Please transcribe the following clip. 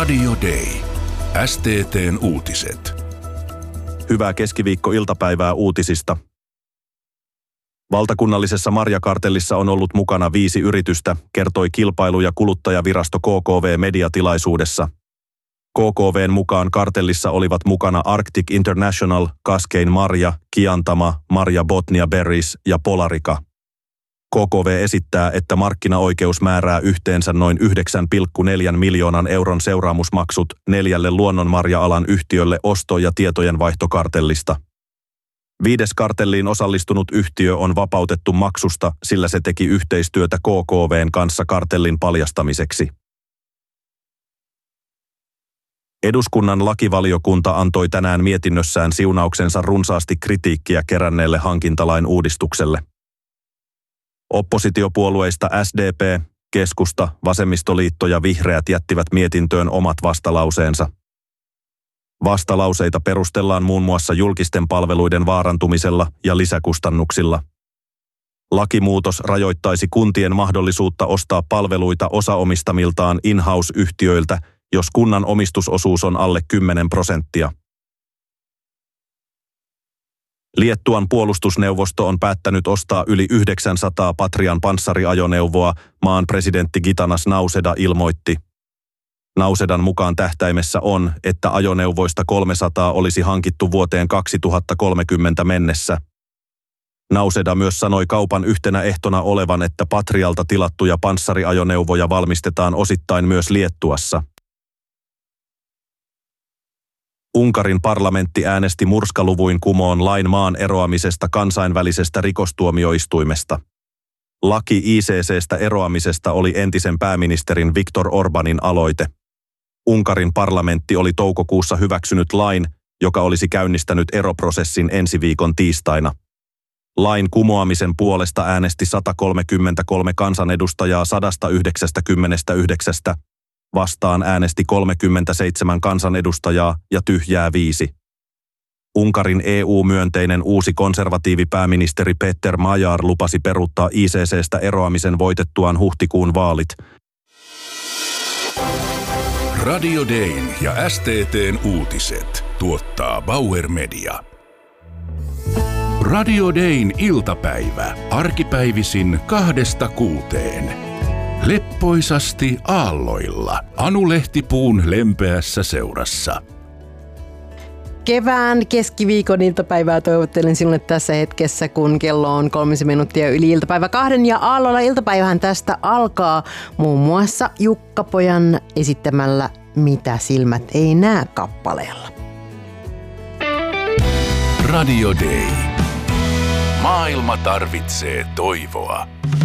Radio Day. STT:n uutiset. Hyvää keskiviikko-iltapäivää uutisista. Valtakunnallisessa marjakartellissa on ollut mukana 5 yritystä, kertoi Kilpailu- ja kuluttajavirasto KKV mediatilaisuudessa. KKV:n mukaan kartellissa olivat mukana Arctic International, Cascade Marja, Kiantama, Marja Botnia Berries ja Polarica. KKV esittää, että markkinaoikeus määrää yhteensä noin 9,4 miljoonan euron seuraamusmaksut 4 luonnonmarja-alan yhtiölle osto- ja tietojenvaihtokartellista. 5. kartelliin osallistunut yhtiö on vapautettu maksusta, sillä se teki yhteistyötä KKV:n kanssa kartellin paljastamiseksi. Eduskunnan lakivaliokunta antoi tänään mietinnössään siunauksensa runsaasti kritiikkiä keränneelle hankintalain uudistukselle. Oppositiopuolueista SDP, Keskusta, Vasemmistoliitto ja Vihreät jättivät mietintöön omat vastalauseensa. Vastalauseita perustellaan muun muassa julkisten palveluiden vaarantumisella ja lisäkustannuksilla. Lakimuutos rajoittaisi kuntien mahdollisuutta ostaa palveluita osaomistamiltaan in-house-yhtiöiltä, jos kunnan omistusosuus on alle 10%. Liettuan puolustusneuvosto on päättänyt ostaa yli 900 Patrian panssariajoneuvoa, maan presidentti Gitanas Nauseda ilmoitti. Nausedan mukaan tähtäimessä on, että ajoneuvoista 300 olisi hankittu vuoteen 2030 mennessä. Nauseda myös sanoi kaupan yhtenä ehtona olevan, että Patrialta tilattuja panssariajoneuvoja valmistetaan osittain myös Liettuassa. Unkarin parlamentti äänesti murskaluvuin kumoon lain maan eroamisesta kansainvälisestä rikostuomioistuimesta. Laki ICC:stä eroamisesta oli entisen pääministerin Viktor Orbanin aloite. Unkarin parlamentti oli toukokuussa hyväksynyt lain, joka olisi käynnistänyt eroprosessin ensi viikon tiistaina. Lain kumoamisen puolesta äänesti 133 kansanedustajaa 199, vastaan äänesti 37 kansanedustajaa ja tyhjää 5. Unkarin EU-myönteinen uusi konservatiivipääministeri Peter Magyar lupasi peruuttaa ICC:stä eroamisen voitettuaan huhtikuun vaalit. Radio Dayn ja STT:n uutiset tuottaa Bauer Media. Radio Dayn iltapäivä, arkipäivisin 2–6. Leppoisasti aalloilla, Anu Lehtipuun lempeässä seurassa. Kevään keskiviikon iltapäivää toivottelen sinulle tässä hetkessä, kun kello on 3 minuuttia yli iltapäivä 2. Ja aalloilla iltapäivähän tästä alkaa muun muassa Jukka-pojan esittämällä Mitä silmät ei näe -kappaleella. Radio Day. Maailma tarvitsee toivoa.